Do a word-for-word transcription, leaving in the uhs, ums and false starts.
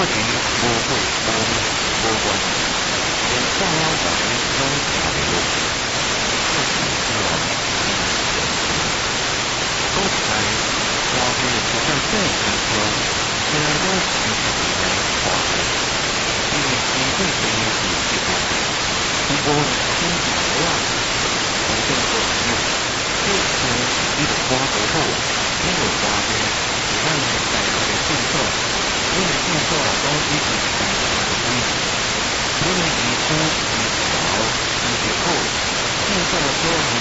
钱无货无命无关，连大老板拢听袂落，确实是我真刚才我们不在这里说，虽然我是一个人话的，因为基本上是一个如果听起来啊，我这个有就是一个花头后，因为花的是咱们大家的建设，因为建设都是一个大家的意义，因为以初以潮以后，建设说明